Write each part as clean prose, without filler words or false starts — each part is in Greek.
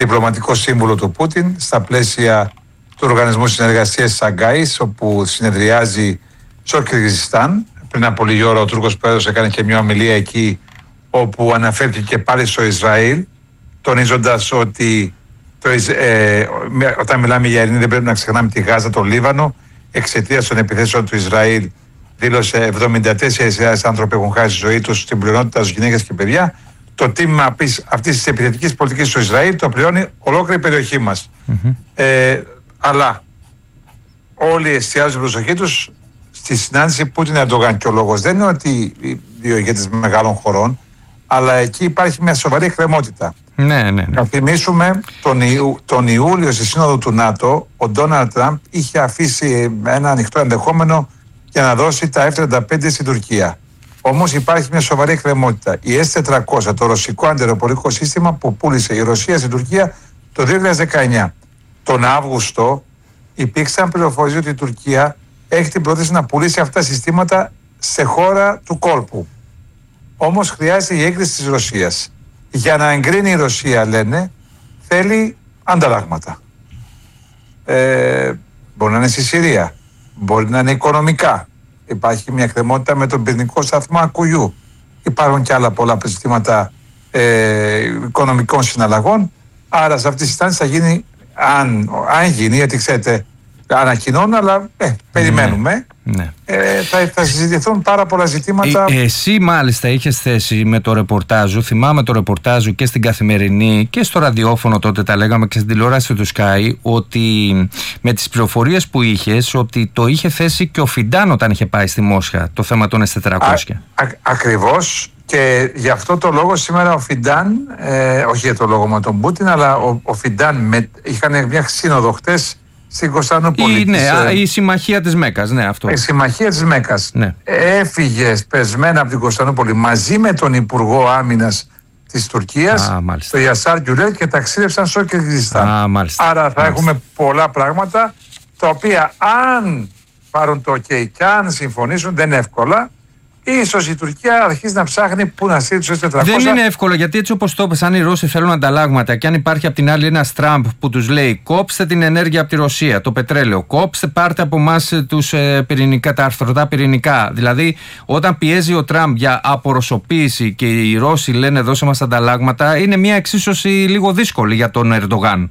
διπλωματικό σύμβουλο του Πούτιν στα πλαίσια του Οργανισμού Συνεργασίας Σαγκάης, όπου συνεδριάζει στο Κυργιζιστάν. Πριν από λίγη ώρα ο Τούρκος πρόεδρος έκανε και μια ομιλία εκεί, όπου αναφέρθηκε πάλι στο Ισραήλ, τονίζοντας ότι όταν μιλάμε για ειρήνη δεν πρέπει να ξεχνάμε τη Γάζα, το Λίβανο. Εξαιτίας των επιθέσεων του Ισραήλ, δήλωσε 74.000 άνθρωποι έχουν χάσει τη ζωή τους, στην πλειονότητα τους γυναίκες και παιδιά. Το τίμημα αυτής της επιθετικής πολιτικής στο Ισραήλ το πληρώνει ολόκληρη η περιοχή μας. Αλλά όλοι εστιάζουν την προσοχή τους στη συνάντηση Πούτιν-Ερντογάν, και ο λόγος δεν είναι ότι οι δύο ηγέτες μεγάλων χωρών, αλλά εκεί υπάρχει μια σοβαρή εκκρεμότητα. Ναι. Να θυμίσουμε τον Ιούλιο στη Σύνοδο του ΝΑΤΟ, ο Ντόναλντ Τραμπ είχε αφήσει ένα ανοιχτό ενδεχόμενο για να δώσει τα F-35 στην Τουρκία. Όμως υπάρχει μια σοβαρή εκκρεμότητα. Η S-400, το ρωσικό αντιεροπορικό σύστημα που πούλησε η Ρωσία στην Τουρκία το 2019. Τον Αύγουστο υπήρξαν πληροφορίες ότι η Τουρκία έχει την πρόθεση να πουλήσει αυτά τα συστήματα σε χώρα του κόλπου. Όμως χρειάζεται η έγκριση της Ρωσίας. Για να εγκρίνει η Ρωσία, λένε, θέλει ανταλλάγματα. Μπορεί να είναι στη Συρία, μπορεί να είναι οικονομικά. Υπάρχει μια εκκρεμότητα με τον πυρηνικό σταθμό Ακουγιού. Υπάρχουν και άλλα πολλά ζητήματα οικονομικών συναλλαγών. Άρα σε αυτή τη στάση θα γίνει, αν γίνει, γιατί ξέρετε, ανακοινώνουν, αλλά περιμένουμε. Ναι. Θα συζητηθούν πάρα πολλά ζητήματα. Εσύ μάλιστα είχες θέση με το ρεπορτάζ, θυμάμαι το ρεπορτάζ και στην Καθημερινή και στο ραδιόφωνο, τότε τα λέγαμε, και στην τηλεόραση του Sky, ότι με τις πληροφορίες που είχες, ότι το είχε θέσει και ο Φιντάν όταν είχε πάει στη Μόσχα το θέμα των S-400. Ακριβώς. Και γι' αυτό το λόγο σήμερα ο Φιντάν, όχι για το λόγο με τον Πούτιν, αλλά ο Φιντάν είχαν μια σύνοδο χτες στην Κωνσταντινούπολη. Η συμμαχία της Μέκας, ναι, αυτό. Η συμμαχία της Μέκας. Ναι. Έφυγε πεσμένα από την Κωνσταντινούπολη μαζί με τον Υπουργό Άμυνας της Τουρκίας, τον Γιασάρ Γκιουλέλ, και ταξίδευσαν στο Κυργιζιστάν. Άρα θα έχουμε πολλά πράγματα, τα οποία αν πάρουν το OK και αν συμφωνήσουν, δεν είναι εύκολα. Ίσως η Τουρκία αρχίζει να ψάχνει πού να στείλει τους S-400. Δεν είναι εύκολο, γιατί έτσι όπως το είπες, αν οι Ρώσοι θέλουν ανταλλάγματα και αν υπάρχει απ' την άλλη ένας Τραμπ που τους λέει κόψτε την ενέργεια από τη Ρωσία, το πετρέλαιο, πάρτε από εμάς τα αρθρωτά πυρηνικά. Δηλαδή, όταν πιέζει ο Τραμπ για απορρωσοποίηση και οι Ρώσοι λένε δώσε μας ανταλλάγματα, είναι μια εξίσωση λίγο δύσκολη για τον Ερντογάν.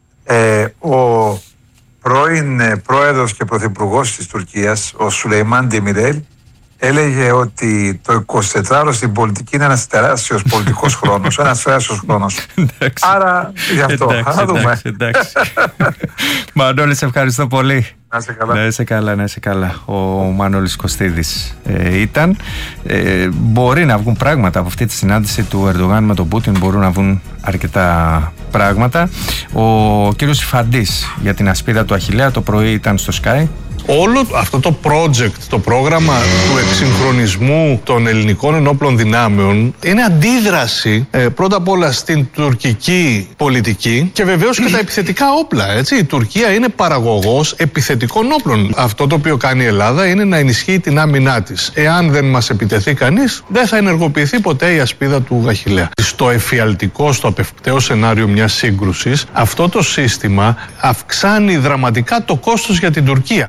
Ο πρώην πρόεδρος και πρωθυπουργός της Τουρκίας, ο Σουλεϊμάν Ντεμιρέλ, έλεγε ότι το 24ωρο στην πολιτική είναι ένας τεράστιος πολιτικός χρόνος, ένας τεράστιος χρόνος. Άρα γι' αυτό θα δούμε. Μανώλη, σε ευχαριστώ πολύ. Να είσαι καλά. Να είσαι καλά. Ο Μανώλης Κωστίδης ήταν. Μπορεί να βγουν πράγματα από αυτή τη συνάντηση του Ερντογάν με τον Πούτιν, μπορούν να βγουν αρκετά πράγματα. Ο κύριος Ιφαντής για την ασπίδα του Αχιλλέα το πρωί ήταν στο Sky. Όλο αυτό το project, το πρόγραμμα του εξυγχρονισμού των ελληνικών ενόπλων δυνάμεων είναι αντίδραση πρώτα απ' όλα στην τουρκική πολιτική και βεβαίως και τα επιθετικά όπλα. Έτσι. Η Τουρκία είναι παραγωγός επιθετικών όπλων. Αυτό το οποίο κάνει η Ελλάδα είναι να ενισχύει την άμυνά της. Εάν δεν μας επιτεθεί κανείς, δεν θα ενεργοποιηθεί ποτέ η ασπίδα του Αχιλλέα. Στο εφιαλτικό, στο απευκταίο σενάριο μιας σύγκρουσης, αυτό το σύστημα αυξάνει δραματικά το κόστος για την Τουρκία.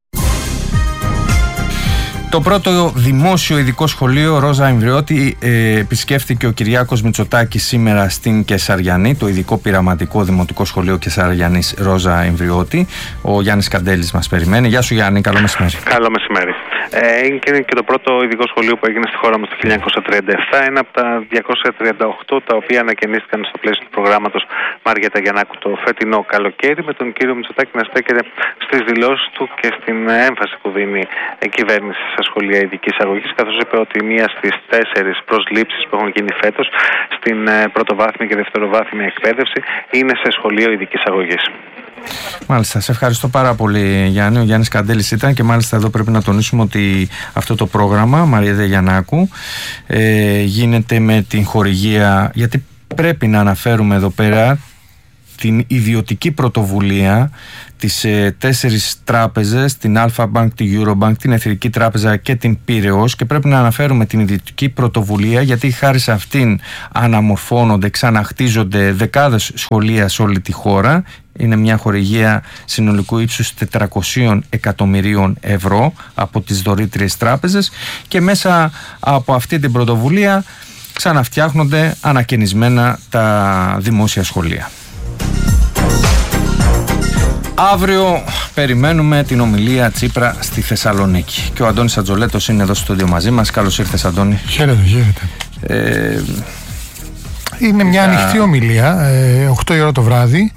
Το πρώτο δημόσιο ειδικό σχολείο Ρόζα Εμβριώτη επισκέφθηκε ο Κυριάκος Μητσοτάκης σήμερα στην Κεσαριανή, το ειδικό πειραματικό δημοτικό σχολείο Κεσαριανής Ρόζα Εμβριώτη. Ο Γιάννης Καντέλης μας περιμένει. Γεια σου Γιάννη, καλό μεσημέρι. Καλό μεσημέρι. Είναι και το πρώτο ειδικό σχολείο που έγινε στη χώρα μας το 1937, ένα από τα 238 τα οποία ανακαινίστηκαν στο πλαίσιο του προγράμματος Μαριέτα Γιαννάκου το φετινό καλοκαίρι, με τον κύριο Μητσοτάκη να στέκεται στις δηλώσεις του και στην έμφαση που δίνει η κυβέρνηση στα σχολεία ειδικής αγωγής, καθώς είπε ότι μία στις 4 προσλήψεις που έχουν γίνει φέτος στην πρωτοβάθμια και δευτεροβάθμια εκπαίδευση είναι σε σχολείο ειδικής αγωγής. Μάλιστα, σε ευχαριστώ πάρα πολύ Γιάννη. Ο Γιάννης Καντέλης ήταν και μάλιστα εδώ πρέπει να τονίσουμε ότι αυτό το πρόγραμμα Μαριέτα Γιαννάκου γίνεται με την χορηγία, γιατί πρέπει να αναφέρουμε εδώ πέρα την ιδιωτική πρωτοβουλία, τις 4 τράπεζες, την Alpha Bank, την Eurobank, την Εθνική Τράπεζα και την Πειραιώς, και πρέπει να αναφέρουμε την ιδιωτική πρωτοβουλία γιατί χάρη σε αυτήν αναμορφώνονται, ξαναχτίζονται δεκάδες σχολεία σε όλη τη χώρα. Είναι μια χορηγία συνολικού ύψους 400 εκατομμυρίων ευρώ από τις δωρήτριες τράπεζες, και μέσα από αυτή την πρωτοβουλία ξαναφτιάχνονται ανακαινισμένα τα δημόσια σχολεία. Αύριο περιμένουμε την ομιλία Τσίπρα στη Θεσσαλονίκη και ο Αντώνης Ατζολέτος είναι εδώ στο στούντιο μαζί μας. Καλώς ήρθες, Αντώνη. Χαίρετε. Είναι μια ανοιχτή ομιλία, 8 η ώρα το βράδυ,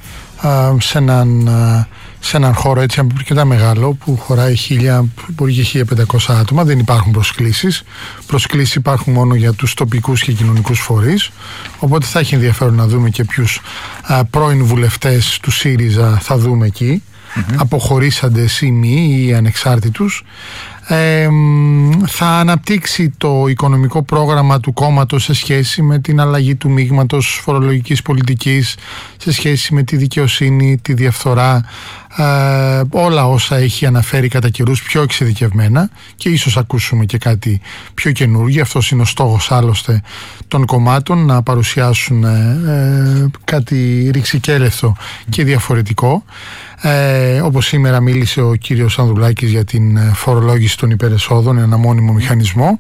σε έναν χώρο έτσι αρκετά μεγάλο που χωράει 1.000, μπορεί και 1.500 άτομα. Δεν υπάρχουν προσκλήσεις. Προσκλήσεις υπάρχουν μόνο για τους τοπικούς και κοινωνικούς φορείς. Οπότε θα έχει ενδιαφέρον να δούμε και ποιους πρώην βουλευτές του ΣΥΡΙΖΑ θα δούμε εκεί. Αποχωρήσαντες ή μη ή ανεξάρτητους. Θα αναπτύξει το οικονομικό πρόγραμμα του κόμματος σε σχέση με την αλλαγή του μείγματος φορολογικής πολιτικής, σε σχέση με τη δικαιοσύνη, τη διαφθορά, όλα όσα έχει αναφέρει κατά καιρούς πιο εξειδικευμένα, και ίσως ακούσουμε και κάτι πιο καινούργιο. Αυτός είναι ο στόχος άλλωστε των κομμάτων, να παρουσιάσουν κάτι ρηξικέλευθο και διαφορετικό. Όπως σήμερα μίλησε ο κύριος Ανδρουλάκης για την φορολόγηση των υπερεσόδων, ένα μόνιμο μηχανισμό.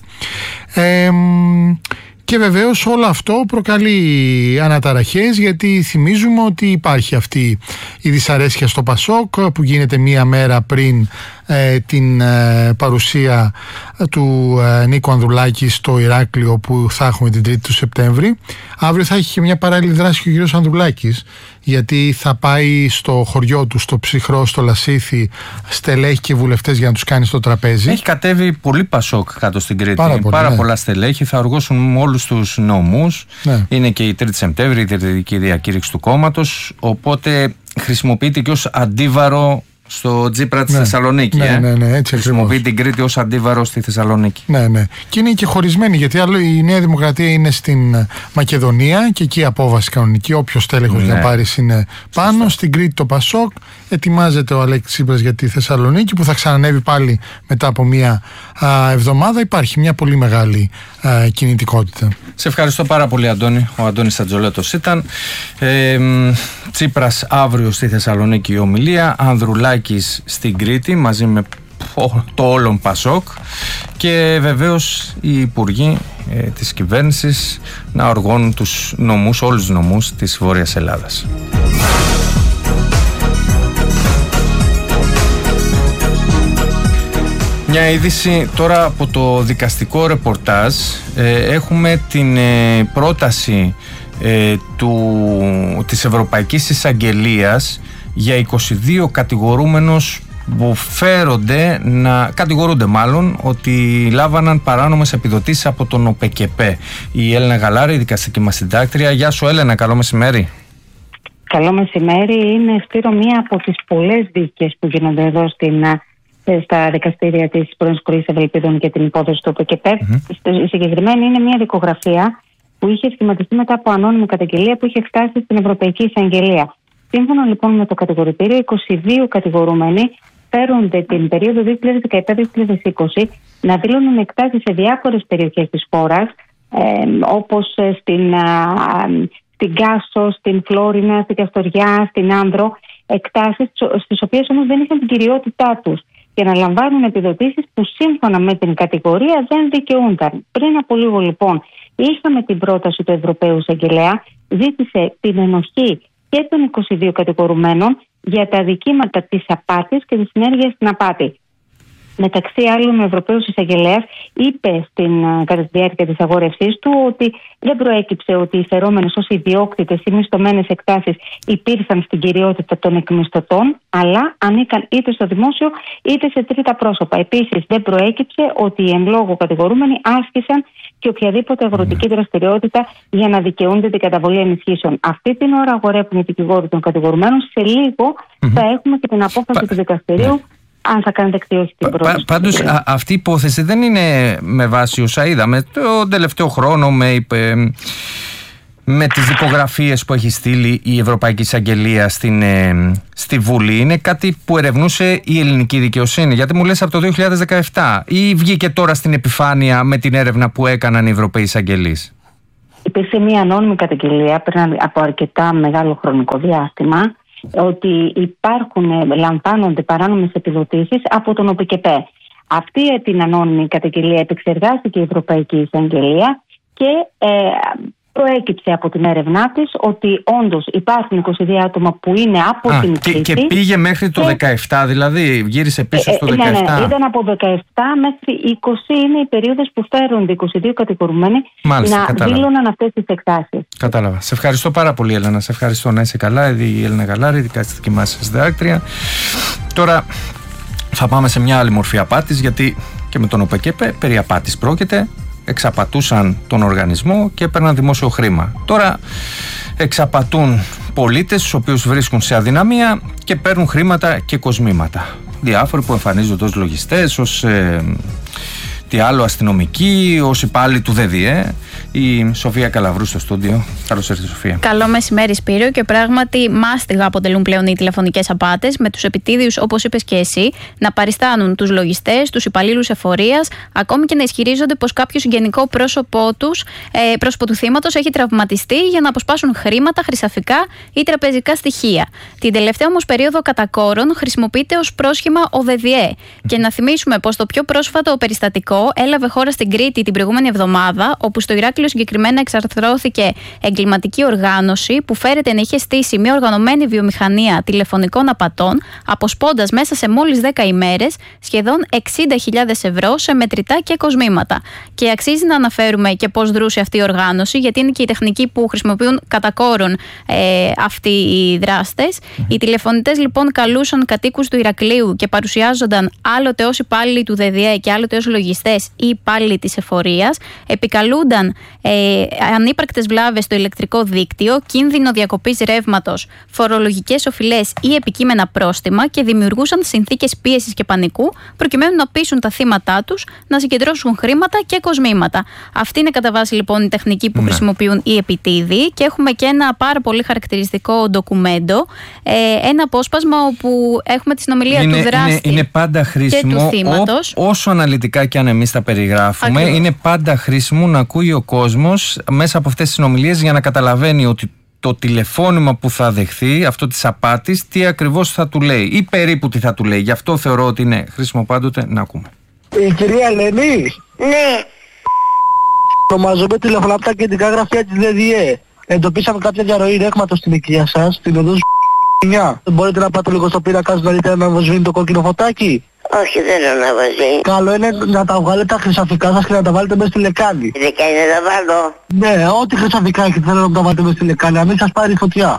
Και βεβαίως όλο αυτό προκαλεί αναταραχές, γιατί θυμίζουμε ότι υπάρχει αυτή η δυσαρέσκεια στο ΠΑΣΟΚ που γίνεται μία μέρα πριν την παρουσία του Νίκου Ανδρουλάκη στο Ηράκλειο που θα έχουμε την 3η του Σεπτέμβρη. Αύριο θα έχει και μια παράλληλη δράση και ο κύριος Ανδρουλάκης, γιατί θα πάει στο χωριό του, στο Ψυχρό, στο Λασίθι, στελέχη και βουλευτές για να τους κάνει στο τραπέζι. Έχει κατέβει πολύ Πασόκ κάτω στην Κρήτη. Πάρα πολλά στελέχη, θα οργώσουν με όλους τους νόμους. Ναι. Είναι και η 3η Σεπτέμβρη, η ιδρυτική διακήρυξη του κόμματος. Οπότε χρησιμοποιείται και ως αντίβαρο στο Τσίπρα της Θεσσαλονίκη. Ναι, έτσι χρησιμοποιεί την Κρήτη ως αντίβαρο στη Θεσσαλονίκη. Ναι. Και είναι και χωρισμένη, γιατί άλλο η Νέα Δημοκρατία είναι στην Μακεδονία και εκεί η απόβαση κανονική. Όποιος τέλεχος να πάρει είναι πάνω. Σωστά. Στην Κρήτη το Πασόκ. Ετοιμάζεται ο Αλέξης Τσίπρας για τη Θεσσαλονίκη που θα ξανανεύει πάλι μετά από μία εβδομάδα. Υπάρχει μια πολύ μεγάλη κινητικότητα. Σε ευχαριστώ πάρα πολύ, Αντώνη. Ο Αντώνης Ατζολέτος ήταν. Τσίπρας αύριο στη Θεσσαλονίκη η ομιλία, Ανδρουλάκης στην Κρήτη μαζί με το όλον Πασόκ, και βεβαίως οι υπουργοί της κυβέρνησης να οργώνουν τους νομούς, όλους τους νομούς της Βόρειας Ελλάδας. Μια είδηση τώρα από το δικαστικό ρεπορτάζ. Έχουμε την πρόταση της Ευρωπαϊκής Εισαγγελίας για 22 κατηγορούμενους που κατηγορούνται μάλλον ότι λάβαναν παράνομες επιδοτήσεις από τον ΟΠΕΚΕΠΕ. Η Έλενα Γαλάρη, η δικαστική μας συντάκτρια. Γεια σου, Έλενα, καλό μεσημέρι. Καλό μεσημέρι. Είναι, Σπύρο, μία από τις πολλές δίκες που γίνονται εδώ στα δικαστήρια της πρώην Σχολής Ευελπίδων και την υπόθεση του ΟΠΕΚΕΠΕ. Η συγκεκριμένη είναι μια δικογραφία που είχε σχηματιστεί μετά από ανώνυμη καταγγελία που είχε φτάσει στην Ευρωπαϊκή Εισαγγελία. Σύμφωνα λοιπόν με το κατηγορητήριο, 22 κατηγορούμενοι φέρονται την περίοδο 2017-2020 να δηλώνουν εκτάσεις σε διάφορες περιοχές της χώρας, όπως στην Κάσο, στην Φλόρινα, στην Καστοριά, στην Άνδρο, εκτάσεις στις οποίες όμως δεν είχαν την κυριότητά τους και να λαμβάνουν επιδοτήσεις που σύμφωνα με την κατηγορία δεν δικαιούνταν. Πριν από λίγο λοιπόν είχαμε την πρόταση του Ευρωπαίου Εισαγγελέα, ζήτησε την ενοχή και των 22 κατηγορουμένων για τα αδικήματα της απάτης και της συνέργειας στην απάτη. Μεταξύ άλλων, ο Ευρωπαίος Εισαγγελέας είπε κατά τη διάρκεια της αγόρευσής του ότι δεν προέκυψε ότι οι φερόμενες ως ιδιόκτητες ή μισθωμένες εκτάσεις υπήρχαν στην κυριότητα των εκμισθωτών, αλλά ανήκαν είτε στο δημόσιο είτε σε τρίτα πρόσωπα. Επίσης, δεν προέκυψε ότι οι εν λόγω κατηγορούμενοι άσκησαν και οποιαδήποτε αγροτική δραστηριότητα για να δικαιούνται την καταβολή ενισχύσεων. Αυτή την ώρα αγορεύουν οι δικηγόροι των κατηγορουμένων. Σε λίγο θα έχουμε και την απόφαση του δικαστηρίου. Αν θα κάνει δεκτή όχι την πρόταση. Πάντως αυτή η υπόθεση δεν είναι με βάση όσα είδαμε τον τελευταίο χρόνο με τις δικογραφίες που έχει στείλει η Ευρωπαϊκή Εισαγγελία στη Βουλή, είναι κάτι που ερευνούσε η ελληνική δικαιοσύνη? Γιατί μου λες από το 2017, ή βγήκε τώρα στην επιφάνεια με την έρευνα που έκαναν οι Ευρωπαίοι εισαγγελείς? Υπήρξε μια ανώνυμη καταγγελία πριν από αρκετά μεγάλο χρονικό διάστημα ότι λαμβάνονται παράνομες επιδοτήσεις από τον ΟΠΚΕΠΕ. Αυτή την ανώνυμη καταγγελία επεξεργάστηκε η Ευρωπαϊκή Εισαγγελία και προέκυψε από την έρευνά της ότι όντως υπάρχουν 22 άτομα που είναι από την Κρήτη. Και πήγε μέχρι το 17, δηλαδή γύρισε πίσω στο 17. Ναι, ήταν από 17 μέχρι 20 είναι οι περίοδες που φέρονται 22 κατηγορουμένοι να δήλωναν αυτές τις εκθάσεις. Κατάλαβα. Σε ευχαριστώ πάρα πολύ, Έλενα. Σε ευχαριστώ. Να είσαι καλά. Η Έλενα Γαλάρη, δικαστική μας συντάκτρια. Τώρα θα πάμε σε μια άλλη μορφή απάτης, γιατί και με τον ΟΠΚΕΠΕ περί απάτης πρόκειται. Εξαπατούσαν τον οργανισμό και έπαιρναν δημόσιο χρήμα. Τώρα εξαπατούν πολίτες, τους οποίους βρίσκουν σε αδυναμία και παίρνουν χρήματα και κοσμήματα. Διάφοροι που εμφανίζονται ως λογιστές, ως αστυνομικοί, ως υπάλληλοι του ΔΔΕ. Η Σοφία Καλαβρού στο στούντιο. Καλώς ήρθατε, Σοφία. Καλό μεσημέρι, Σπύρο. Και πράγματι, μάστιγα αποτελούν πλέον οι τηλεφωνικές απάτες, με τους επιτίδιους, όπως είπες και εσύ, να παριστάνουν τους λογιστές, τους υπαλλήλους εφορίας, ακόμη και να ισχυρίζονται πως κάποιο συγγενικό πρόσωπο του θύματος έχει τραυματιστεί για να αποσπάσουν χρήματα, χρυσαφικά ή τραπεζικά στοιχεία. Την τελευταία όμως περίοδο κατά κόρον χρησιμοποιείται ως πρόσχημα ο ΔΔΕ. Και να θυμίσουμε πως το πιο πρόσφατο περιστατικό έλαβε χώρα στην Κρήτη την προηγούμενη εβδομάδα, όπου στο Ηράκλειο συγκεκριμένα εξαρθρώθηκε εγκληματική οργάνωση που φέρεται να είχε στήσει μια οργανωμένη βιομηχανία τηλεφωνικών απατών, αποσπώντας μέσα σε μόλις 10 ημέρες σχεδόν 60.000 ευρώ σε μετρητά και κοσμήματα. Και αξίζει να αναφέρουμε και πώς δρούσε αυτή η οργάνωση, γιατί είναι και η τεχνική που χρησιμοποιούν κατά κόρον αυτοί οι δράστες. Οι τηλεφωνητές λοιπόν καλούσαν κατοίκους του Ηρακλείου και παρουσιάζονταν άλλοτε ως υπάλληλοι του ΔΔΕ και άλλοτε ως λογιστές ή υπάλληλοι της εφορίας, επικαλούνταν ανύπαρκτες βλάβες στο ηλεκτρικό δίκτυο, κίνδυνο διακοπής ρεύματος, φορολογικές οφειλές ή επικείμενα πρόστιμα και δημιουργούσαν συνθήκες πίεσης και πανικού προκειμένου να πείσουν τα θύματά τους να συγκεντρώσουν χρήματα και κοσμήματα. Αυτή είναι κατά βάση λοιπόν η τεχνική που χρησιμοποιούν οι επιτίδιοι, και έχουμε και ένα πάρα πολύ χαρακτηριστικό ντοκουμέντο, ένα απόσπασμα όπου έχουμε τη συνομιλία του δράστη. Είναι πάντα χρήσιμο, όσο αναλυτικά και αν εμείς τα περιγράφουμε, είναι πάντα χρήσιμο να ακούει ο κόσμος μέσα από αυτές τις συνομιλίες για να καταλαβαίνει ότι το τηλεφώνημα που θα δεχθεί, αυτό της απάτης, τι ακριβώς θα του λέει ή περίπου τι θα του λέει. Γι' αυτό θεωρώ ότι είναι χρήσιμο πάντοτε να ακούμε. Η κυρία Ελένη. Ναι. Ονομάζομαι τηλεφωνά από τα κεντρικά γραφεία της ΔΔΕ. Εντοπίσαμε κάποια διαρροή ρεύματος στην οικία σας, στην οδό 9. Μπορείτε να πάτε λίγο στο πίνακα να δείτε να σβήνει το κόκκινο φωτάκι? Όχι, δεν αναβάζει. Καλό είναι να τα βγάλετε τα χρυσαφικά σας και να τα βάλετε μέσα στη λεκάνη. Στη λεκάνη να τα βάλω? Ναι, ό,τι χρυσαφικά έχετε θέλω να τα βάλετε μέσα στη λεκάνη, να μην σας πάρει φωτιά.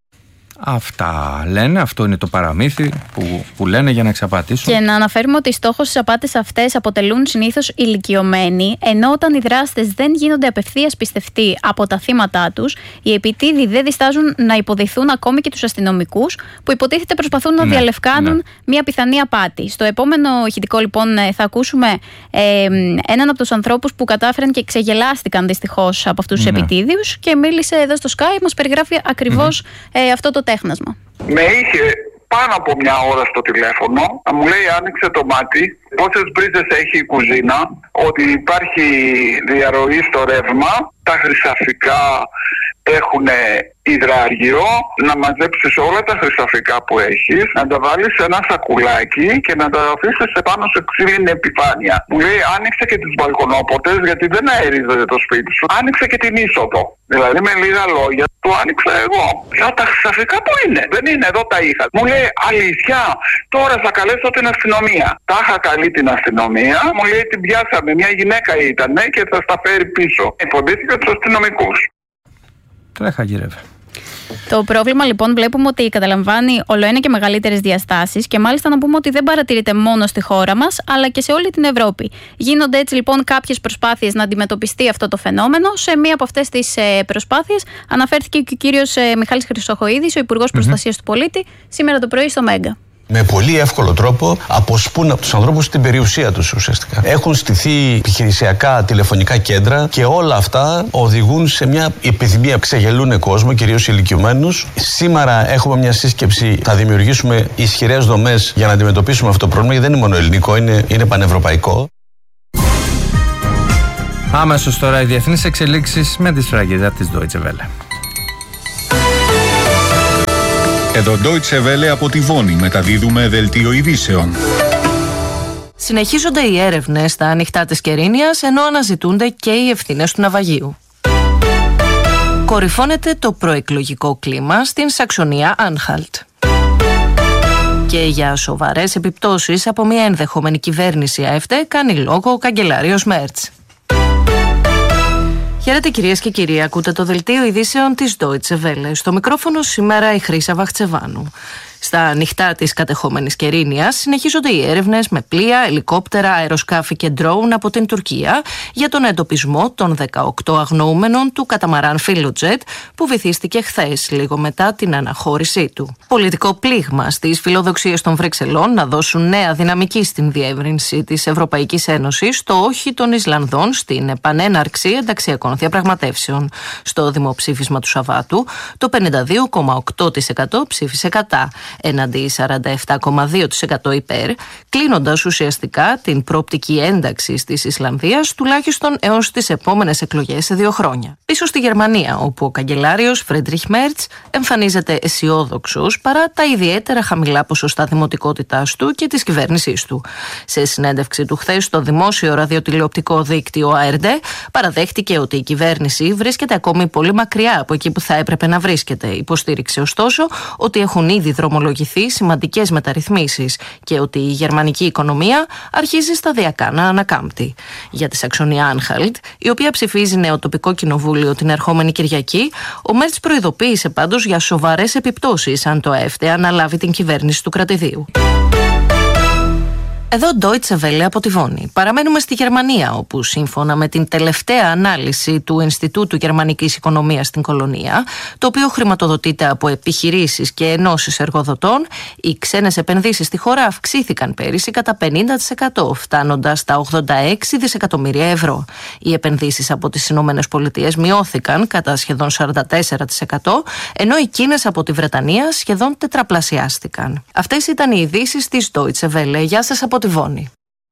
Αυτά λένε, αυτό είναι το παραμύθι που λένε για να εξαπατήσουν. Και να αναφέρουμε ότι στόχος στις απάτες αυτές αποτελούν συνήθως ηλικιωμένοι, ενώ όταν οι δράστες δεν γίνονται απευθείας πιστευτοί από τα θύματά τους, οι επιτίδιοι δεν διστάζουν να υποδηθούν ακόμη και τους αστυνομικούς, που υποτίθεται προσπαθούν να διαλευκάνουν μια πιθανή απάτη. Στο επόμενο ηχητικό λοιπόν θα ακούσουμε έναν από τους ανθρώπους που κατάφεραν και ξεγελάστηκαν δυστυχώς από αυτούς τους επιτίδιους, και μίλησε εδώ στο Sky, μας περιγράφει ακριβώς αυτό το τέχνασμα. Με είχε πάνω από μια ώρα στο τηλέφωνο να μου λέει άνοιξε το μάτι, πόσες μπρίζες έχει η κουζίνα, ότι υπάρχει διαρροή στο ρεύμα, τα χρυσαφικά έχουν υδράργυρο, να μαζέψεις όλα τα χρυσαφικά που έχεις, να τα βάλεις σε ένα σακουλάκι και να τα αφήσεις πάνω σε ξύλινη επιφάνεια. Μου λέει άνοιξε και τις μπαλκονόπορτες, γιατί δεν αερίζεται το σπίτι σου, άνοιξε και την είσοδο. Δηλαδή με λίγα λόγια το άνοιξα εγώ. Λέω τα χρυσαφικά που είναι? Δεν είναι, εδώ τα είχα. Μου λέει αλήθεια, τώρα θα καλέσω την αστυνομία. Τα είχα καλεί την αστυνομία, μου λέει την πιάσαμε, μια γυναίκα ήταν και θα στα φέρει πίσω. Υποδίθηκε τους αστυνομικούς. Τρέχα γύρευε. Το πρόβλημα λοιπόν βλέπουμε ότι καταλαμβάνει ολοένα και μεγαλύτερες διαστάσεις, και μάλιστα να πούμε ότι δεν παρατηρείται μόνο στη χώρα μας αλλά και σε όλη την Ευρώπη. Γίνονται έτσι λοιπόν κάποιες προσπάθειες να αντιμετωπιστεί αυτό το φαινόμενο. Σε μία από αυτές τις προσπάθειες αναφέρθηκε και ο κύριος Μιχάλης Χρυσοχοΐδης, ο Υπουργός Προστασίας του Πολίτη, σήμερα το πρωί στο Μέγκα. Με πολύ εύκολο τρόπο αποσπούν από τους ανθρώπους την περιουσία τους ουσιαστικά. Έχουν στηθεί επιχειρησιακά τηλεφωνικά κέντρα και όλα αυτά οδηγούν σε μια επιδημία. Ξεγελούν κόσμο, κυρίως ηλικιωμένους. Σήμερα έχουμε μια σύσκεψη, θα δημιουργήσουμε ισχυρές δομές για να αντιμετωπίσουμε αυτό το πρόβλημα, γιατί δεν είναι μόνο ελληνικό, είναι πανευρωπαϊκό. Άμεσως τώρα οι διεθνείς εξελίξεις με τη σφραγίδα της Deutsche Welle. Εδώ Deutsche Welle από τη Βόνη μεταδίδουμε δελτίο ειδήσεων. Συνεχίζονται οι έρευνες στα ανοιχτά της Κερίνιας, ενώ αναζητούνται και οι ευθύνες του ναυαγίου. Κορυφώνεται το προεκλογικό κλίμα στην Σαξονία Άνχαλτ. Και για σοβαρές επιπτώσεις από μια ενδεχόμενη κυβέρνηση ΑΕΦΤΕ κάνει λόγο ο καγκελάριος Μέρτς. Χαίρετε κυρίες και κύριοι, ακούτε το δελτίο ειδήσεων της Deutsche Welle. Στο μικρόφωνο σήμερα η Χρύσα Βαχτσεβάνου. Στα ανοιχτά της κατεχόμενης Κερίνιας συνεχίζονται οι έρευνες με πλοία, ελικόπτερα, αεροσκάφη και ντρόουν από την Τουρκία για τον εντοπισμό των 18 αγνοούμενων του καταμαράν Φιλοτζέτ που βυθίστηκε χθες, λίγο μετά την αναχώρησή του. Πολιτικό πλήγμα στις φιλοδοξίες των Βρυξελών να δώσουν νέα δυναμική στην διεύρυνση της Ευρωπαϊκής Ένωσης στο όχι των Ισλανδών στην επανέναρξη ενταξιακών διαπραγματεύσεων. Στο δημοψήφισμα του Σαββάτου, το 52,8% ψήφισε κατά, έναντι 47,2% υπέρ, κλείνοντας ουσιαστικά την προοπτική ένταξη της Ισλανδίας τουλάχιστον έως τις επόμενες εκλογές σε 2 χρόνια. Πίσω στη Γερμανία, όπου ο καγκελάριος Φρέντριχ Μέρτς εμφανίζεται αισιόδοξος παρά τα ιδιαίτερα χαμηλά ποσοστά δημοτικότητάς του και της κυβέρνησής του. Σε συνέντευξη του χθες στο δημόσιο ραδιοτηλεοπτικό δίκτυο ARD, παραδέχτηκε ότι η κυβέρνηση βρίσκεται ακόμη πολύ μακριά από εκεί που θα έπρεπε να βρίσκεται. Υποστήριξε ωστόσο ότι έχουν ήδη δρομολογηθεί σημαντικές μεταρρυθμίσεις και ότι η γερμανική οικονομία αρχίζει σταδιακά να ανακάμπτει. Για τη Σαξονία Άνχαλτ, η οποία ψηφίζει νέο τοπικό κοινοβούλιο την ερχόμενη Κυριακή, ο Μέρτς προειδοποίησε πάντως για σοβαρές επιπτώσεις αν το ΑΕΦΤΕ αναλάβει την κυβέρνηση του κρατηδίου. Εδώ Deutsche Welle από τη Βόνη. Παραμένουμε στη Γερμανία, όπου σύμφωνα με την τελευταία ανάλυση του Ινστιτούτου Γερμανικής Οικονομίας στην Κολονία, το οποίο χρηματοδοτείται από επιχειρήσεις και ενώσεις εργοδοτών, οι ξένες επενδύσεις στη χώρα αυξήθηκαν πέρυσι κατά 50%, φτάνοντας τα 86 δισεκατομμύρια ευρώ. Οι επενδύσεις από τις Ηνωμένες Πολιτείες μειώθηκαν κατά σχεδόν 44%, ενώ οι Κίνες από τη Βρετανία σχεδόν τετραπλασιάστηκαν. Αυτές ήταν οι ειδήσεις της Deutsche Welle. Γεια σας από τη Βόνη.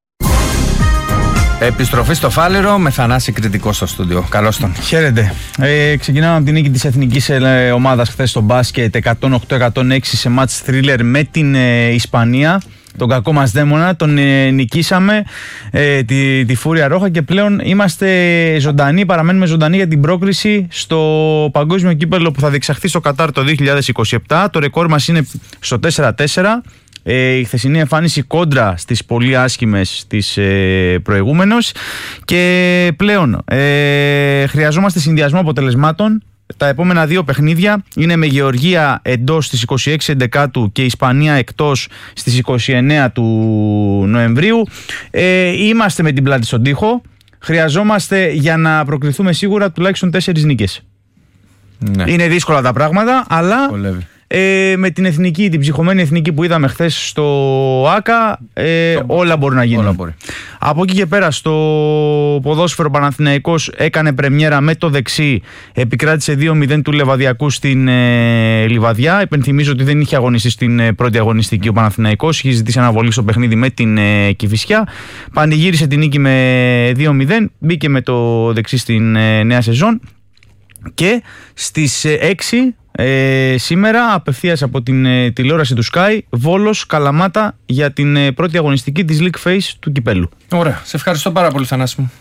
Επιστροφή στο Φάληρο με Θανάση Κρητικό στο στούντιο. Καλώς τον. Χαίρετε. Ξεκινάμε από την νίκη της εθνικής ομάδας χθες στο μπάσκετ 108-106 σε μάτς θρίλερ με την Ισπανία. Τον κακό μας δαίμονα, τον νικήσαμε, τη Φούρια Ρόχα, και πλέον είμαστε ζωντανοί, παραμένουμε ζωντανοί για την πρόκριση στο παγκόσμιο κύπελλο που θα διεξαχθεί στο Κατάρ το 2027. Το ρεκόρ μας είναι στο 4-4. Η χθεσινή εμφάνιση κόντρα στις πολύ άσχημες της προηγούμενες, και πλέον χρειαζόμαστε συνδυασμό αποτελεσμάτων. Τα επόμενα 2 παιχνίδια είναι με Γεωργία εντός στις 26 Εντεκάτου και Ισπανία εκτός στις 29 του Νοεμβρίου. Είμαστε με την πλάτη στον τοίχο. Χρειαζόμαστε για να προκριθούμε σίγουρα τουλάχιστον 4 νίκες. Ναι. Είναι δύσκολα τα πράγματα, αλλά με την εθνική, την ψυχωμένη εθνική που είδαμε χθες στο ΆΚΑ, όλα μπορούν να γίνουν. Από εκεί και πέρα στο ποδόσφαιρο, Παναθηναϊκός έκανε πρεμιέρα με το δεξί, επικράτησε 2-0 του Λεβαδιακού στην Λιβαδιά. Υπενθυμίζω ότι δεν είχε αγωνιστεί στην πρώτη αγωνιστική ο Παναθηναϊκός, είχε ζητήσει αναβολή στο παιχνίδι με την Κηφισιά. Πανηγύρισε την νίκη με 2-0, μπήκε με το δεξί στην νέα σεζόν, και στις 6 σήμερα απευθείας από την τηλεόραση του Sky, Βόλος Καλαμάτα για την πρώτη αγωνιστική της League Phase του κυπέλου. Ωραία, σε ευχαριστώ πάρα πολύ, Θανάση μου.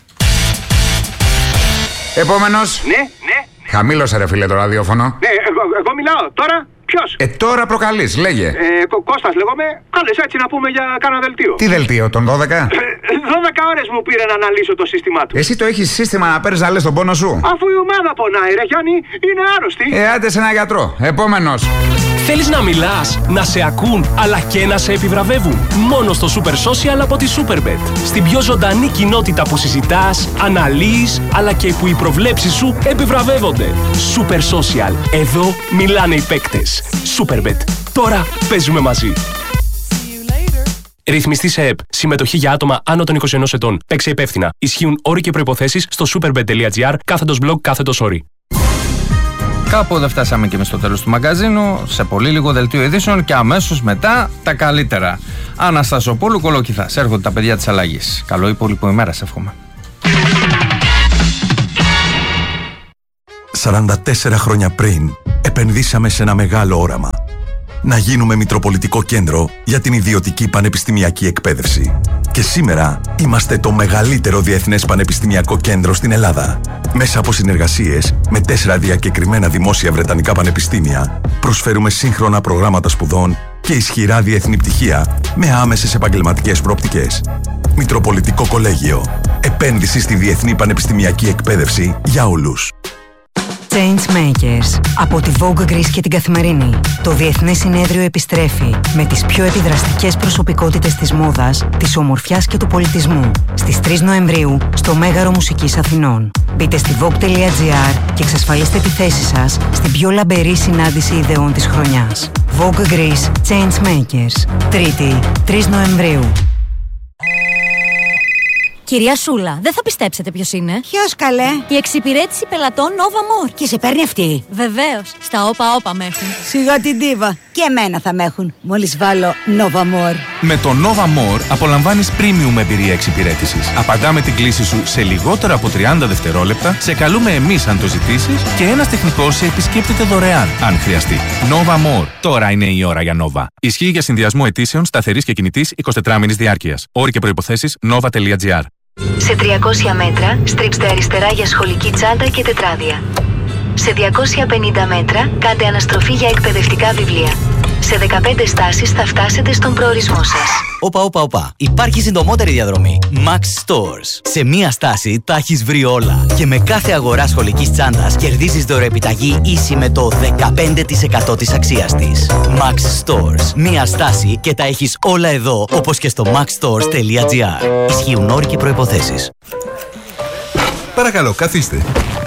Επόμενος. Ναι. Χαμήλωσε ρε φίλε το ραδιόφωνο. Ναι, εγώ μιλάω τώρα. Ποιος? Τώρα προκαλείς, λέγε. Κώστας λέγομαι. Κάλες έτσι να πούμε για κάνα δελτίο. Τι δελτίο, τον 12? 12 ώρες μου πήρε να αναλύσω το σύστημά του. Εσύ το έχεις σύστημα να παίρνεις να λες τον πόνο σου? Αφού η ομάδα πονάει ρε Γιάννη, είναι άρρωστη. Άντε σε ένα γιατρό. Επόμενος. Θέλεις να μιλάς, να σε ακούν, αλλά και να σε επιβραβεύουν? Μόνο στο Super Social από τη Superbet. Στην πιο ζωντανή κοινότητα που συζητάς, αναλύεις, αλλά και που οι προβλέψεις σου επιβραβεύονται. Super Social. Εδώ μιλάνε οι παίκτες. Superbet. Τώρα παίζουμε μαζί. Ρυθμιστή σε ΕΠ. Συμμετοχή για άτομα άνω των 21 ετών. Παίξε υπεύθυνα. Ισχύουν όροι και προϋποθέσεις στο superbet.gr/blog/όροι. Κάπου εδώ φτάσαμε και εμείς στο τέλος του μαγκαζίνου. Σε πολύ λίγο δελτίο ειδήσεων και αμέσως μετά τα καλύτερα. Αναστασοπούλου, Κολοκυθάς. Έρχονται τα παιδιά της αλλαγής. Καλό υπόλοιπο ημέρα, σε εύχομαι. 44 χρόνια πριν επενδύσαμε σε ένα μεγάλο όραμα. Να γίνουμε Μητροπολιτικό Κέντρο για την ιδιωτική πανεπιστημιακή εκπαίδευση. Και σήμερα είμαστε το μεγαλύτερο διεθνές πανεπιστημιακό κέντρο στην Ελλάδα. Μέσα από συνεργασίες με 4 διακεκριμένα δημόσια βρετανικά πανεπιστήμια, προσφέρουμε σύγχρονα προγράμματα σπουδών και ισχυρά διεθνή πτυχία με άμεσες επαγγελματικές προοπτικές. Μητροπολιτικό Κολέγιο. Επένδυση στη διεθνή πανεπιστημιακή εκπαίδευση για όλους. Changemakers από τη Vogue Greece και την Καθημερινή. Το Διεθνές Συνέδριο επιστρέφει με τις πιο επιδραστικές προσωπικότητες της μόδας, της ομορφιάς και του πολιτισμού στις 3 Νοεμβρίου στο Μέγαρο Μουσικής Αθηνών. Μπείτε στη vogue.gr και εξασφαλίστε τη θέση σας στην πιο λαμπερή συνάντηση ιδεών της χρονιάς. Vogue Greece Changemakers. Τρίτη, 3 Νοεμβρίου. Κυρία Σούλα, δεν θα πιστέψετε ποιος είναι. Ποιος, καλέ? Η εξυπηρέτηση πελατών Nova More. Και σε παίρνει αυτή? Βεβαίως. Στα όπα με έχουν. Σιγά την ντίβα. Και εμένα θα με έχουν. Μόλις βάλω Nova More. Με το Nova More απολαμβάνεις premium εμπειρία εξυπηρέτησης. Απαντάμε την κλήση σου σε λιγότερο από 30 δευτερόλεπτα, σε καλούμε εμείς αν το ζητήσεις και ένας τεχνικός σε επισκέπτεται δωρεάν αν χρειαστεί. Nova More. Τώρα είναι η ώρα για Nova. Ισχύει για συνδυασμό αιτήσεων σταθερής και κινητής 24 μήνης διάρκειας. Όροι και προϋποθέσεις nova.gr. Σε 300 μέτρα, στρίψτε αριστερά για σχολική τσάντα και τετράδια. Σε 250 μέτρα, κάντε αναστροφή για εκπαιδευτικά βιβλία. Σε 15 στάσεις θα φτάσετε στον προορισμό σας. Όπα. Υπάρχει συντομότερη διαδρομή. Max Stores. Σε μία στάση τα έχεις βρει όλα. Και με κάθε αγορά σχολικής τσάντας κερδίζεις δωρεοεπιταγή ίση με το 15% της αξίας της. Max Stores. Μία στάση και τα έχεις όλα εδώ, όπως και στο maxstores.gr. Ισχύουν όροι και προϋποθέσεις. Παρακαλώ, καθίστε.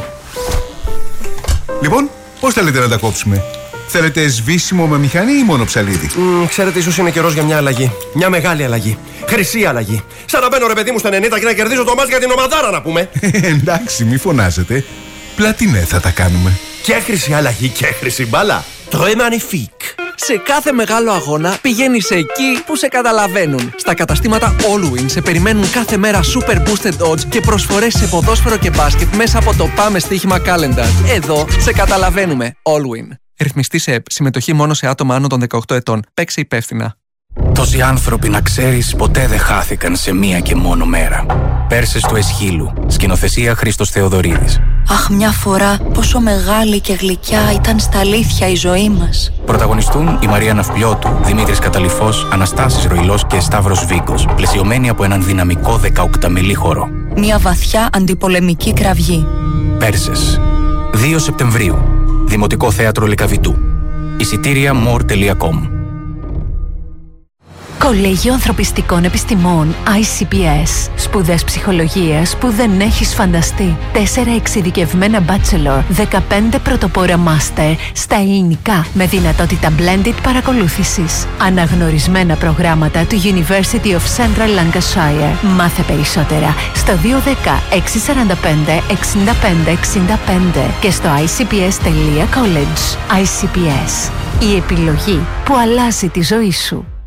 Λοιπόν, πώς θέλετε να τα κόψουμε? Θέλετε σβήσιμο με μηχανή ή μόνο ψαλίδι? Ξέρετε, ίσως είναι καιρός για μια αλλαγή. Μια μεγάλη αλλαγή. Χρυσή αλλαγή. Σαν να μπαίνω, ρε παιδί μου, στα 90 και να κερδίζω το μάτς για την ομαδάρα, να πούμε. Εντάξει, μη φωνάζετε. Πλατινέ θα τα κάνουμε. Και χρυσή αλλαγή και χρυσή μπάλα. Très magnifique. Σε κάθε μεγάλο αγώνα πηγαίνεις εκεί που σε καταλαβαίνουν. Στα καταστήματα Allwin σε περιμένουν κάθε μέρα super boosted odds και προσφορές σε ποδόσφαιρο και μπάσκετ μέσα από το Πάμε Στοίχημα Calendar. Εδώ σε καταλαβαίνουμε. Allwin. Ρυθμιστή σε ΕΠ. Συμμετοχή μόνο σε άτομα άνω των 18 ετών. Παίξε υπεύθυνα. Τόσοι άνθρωποι, να ξέρεις, ποτέ δεν χάθηκαν σε μία και μόνο μέρα. Πέρσες του Εσχύλου. Σκηνοθεσία Χρήστος Θεοδωρίδης. Αχ, μια φορά πόσο μεγάλη και γλυκιά ήταν στα αλήθεια η ζωή μας. Πρωταγωνιστούν η Μαρία Ναυπλιώτου, Δημήτρης Καταλυφός, Αναστάσης Ροϊλός και Σταύρος Βίγκος, πλαισιωμένοι από έναν δυναμικό 18μελή χώρο. Μια βαθιά αντιπολεμική κραυγή. Πέρσες. 2 Σεπτεμβρίου. Δημοτικό Θέατρο Λυκαβητού. Εισιτήρια more.com. Κολέγιο Ανθρωπιστικών Επιστημών ICPS. Σπουδές ψυχολογίας που δεν έχεις φανταστεί. 4 εξειδικευμένα bachelor, 15 πρωτοπόρα master στα ελληνικά με δυνατότητα blended παρακολούθησης. Αναγνωρισμένα προγράμματα του University of Central Lancashire. Μάθε περισσότερα στο 210 645 65 65 και στο icps.college. ICPS. Η επιλογή που αλλάζει τη ζωή σου.